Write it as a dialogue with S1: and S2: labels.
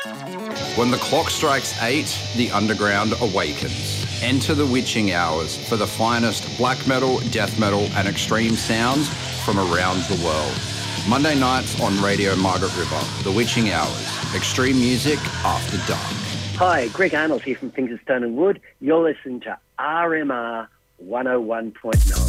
S1: When the clock strikes 8, the underground awakens. Enter the witching hours for the finest black metal, death metal and extreme sounds from around the world. Monday nights on Radio Margaret River, the witching hours. Extreme music after dark.
S2: Hi, Greg Arnold here from Things of Stone and Wood. You're listening to RMR 101.9.